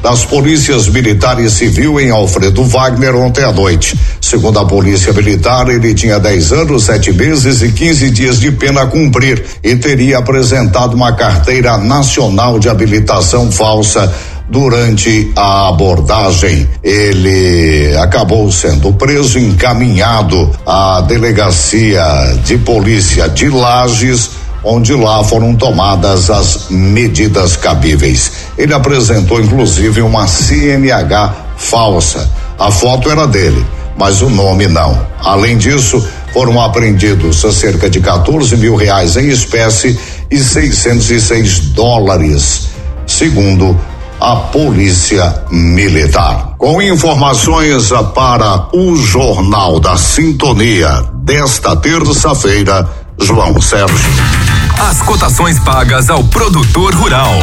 das polícias militar e civil em Alfredo Wagner ontem à noite. Segundo a polícia militar, ele tinha 10 anos, 7 meses e 15 dias de pena a cumprir e teria apresentado uma carteira nacional de habilitação falsa durante a abordagem. Ele acabou sendo preso e encaminhado à delegacia de polícia de Lages, onde lá foram tomadas as medidas cabíveis. Ele apresentou inclusive uma CNH falsa. A foto era dele, mas o nome não. Além disso, foram apreendidos cerca de R$14 mil em espécie e $606, segundo a Polícia Militar. Com informações para o Jornal da Sintonia desta terça-feira, João Sérgio. As cotações pagas ao produtor rural.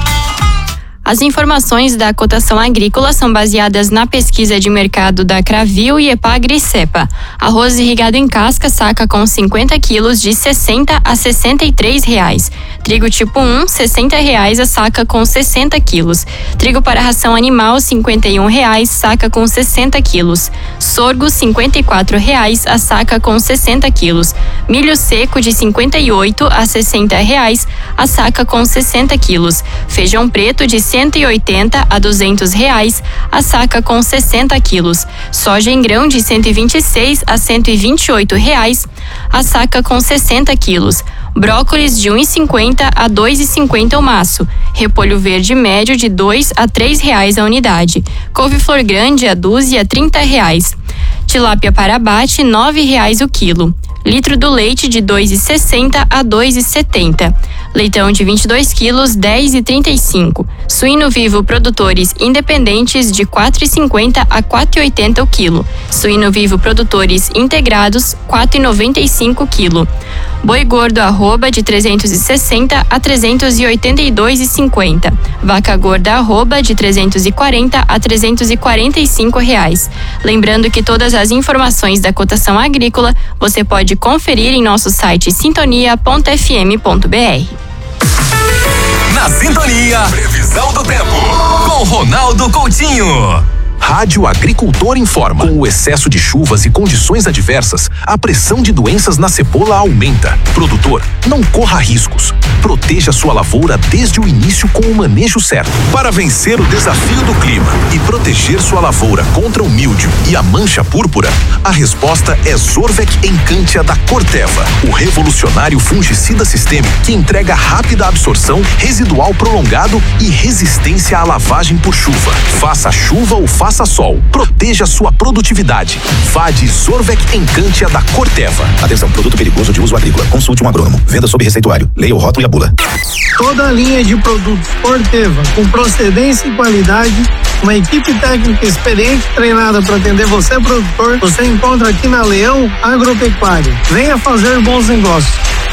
As informações da cotação agrícola são baseadas na pesquisa de mercado da Cravil e Epagri Cepa. Arroz irrigado em casca, saca com 50 quilos de R$60 a R$63. Trigo tipo 1, R$60 a saca com 60 quilos. Trigo para ração animal, R$51, saca com 60 quilos. Sorgo, R$54 a saca com 60 quilos. Milho seco de 58 a R$60 a saca com 60 quilos. Feijão preto de 180 a R$200 a saca com 60 quilos. Soja em grão de 126 a R$128 a saca com 60 quilos. Brócolis de 1,50 a 2,50 o maço. Repolho verde médio de R$2 a R$3 a unidade. Couve-flor grande a dúzia R$30. Tilápia para abate R$9 o quilo. Litro do leite de 2,60 a 2,70. Leitão de 22 quilos, 10,35. Suíno vivo produtores independentes de 4,50 a 4,80 o quilo. Suíno vivo produtores integrados, 4,95 o quilo. Boi gordo arroba de 360 a 382,50. Vaca gorda arroba de 340 a R$345. Lembrando que todas as informações da cotação agrícola você pode conferir em nosso site sintonia.fm.br. Na Sintonia, previsão do tempo com Ronaldo Coutinho. Rádio Agricultor informa. Com o excesso de chuvas e condições adversas, a pressão de doenças na cebola aumenta. Produtor, não corra riscos. Proteja sua lavoura desde o início com o manejo certo. Para vencer o desafio do clima e proteger sua lavoura contra o míldio e a mancha púrpura, a resposta é Zorvec Encantia da Corteva, o revolucionário fungicida sistêmico que entrega rápida absorção, residual prolongado e resistência à lavagem por chuva. Faça chuva ou faça sol. Proteja sua produtividade. Vá de Zorvec Encantia da Corteva. Atenção, produto perigoso de uso agrícola. Consulte um agrônomo. Venda sob receituário. Leia o rótulo e a bula. Toda a linha de produtos Corteva, com procedência e qualidade, uma equipe técnica experiente treinada para atender você, produtor, você encontra aqui na Leão Agropecuária. Venha fazer bons negócios.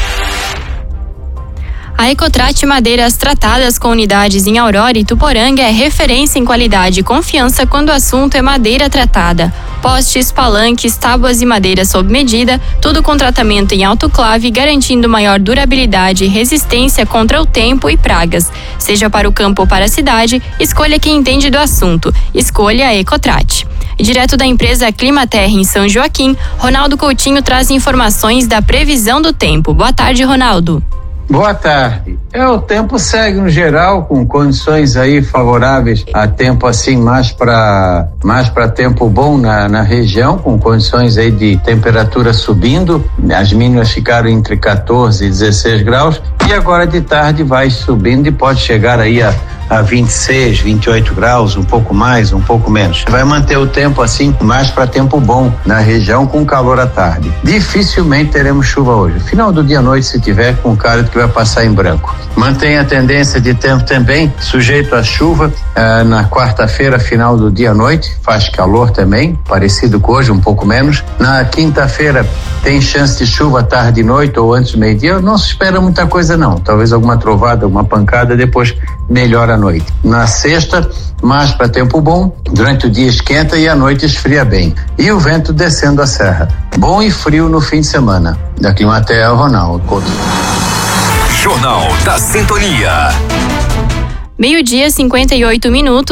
A Ecotrate Madeiras Tratadas com unidades em Aurora e Tuporanga é referência em qualidade e confiança quando o assunto é madeira tratada. Postes, palanques, tábuas e madeira sob medida, tudo com tratamento em autoclave, garantindo maior durabilidade e resistência contra o tempo e pragas. Seja para o campo ou para a cidade, escolha quem entende do assunto. Escolha a Ecotrate. E direto da empresa Climaterra em São Joaquim, Ronaldo Coutinho traz informações da previsão do tempo. Boa tarde, Ronaldo. Boa tarde. O tempo segue no geral com condições aí favoráveis a tempo assim mais para tempo bom na região, com condições aí de temperatura subindo. As mínimas ficaram entre 14 e 16 graus e agora de tarde vai subindo e pode chegar aí a 26, 28 graus, um pouco mais, um pouco menos. Vai manter o tempo assim, mais para tempo bom na região, com calor à tarde. Dificilmente teremos chuva hoje. Final do dia à noite, se tiver, com cara de que vai passar em branco. Mantém a tendência de tempo também, sujeito à chuva, na quarta-feira, final do dia à noite, faz calor também, parecido com hoje, um pouco menos. Na quinta-feira tem chance de chuva tarde e noite ou antes do meio-dia. Não se espera muita coisa não, talvez alguma trovada, alguma pancada, depois melhora à noite. Na sexta, mais para tempo bom, durante o dia esquenta e à noite esfria bem. E o vento descendo a serra. Bom e frio no fim de semana. Da Climaterra, Ronaldo Coutinho. Jornal da Sintonia. 12:58.